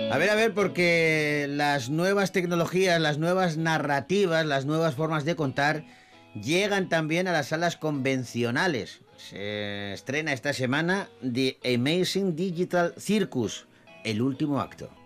A ver, porque las nuevas tecnologías, las nuevas narrativas, las nuevas formas de contar llegan también a las salas convencionales. Se estrena esta semana The Amazing Digital Circus, el último acto.